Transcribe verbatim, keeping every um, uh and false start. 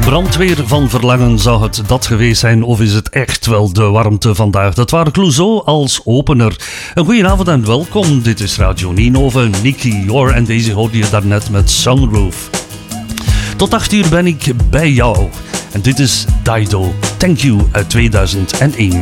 Brandweer van verlangen, zou het dat geweest zijn of is het echt wel de warmte vandaag? Dat waren Clouseau als opener. Een goedenavond en welkom, dit is Radio Ninove, Nicky Jor en deze hoorde je daarnet met Sunroof. Tot acht uur ben ik bij jou en dit is Dido, Thank You uit tweeduizend één.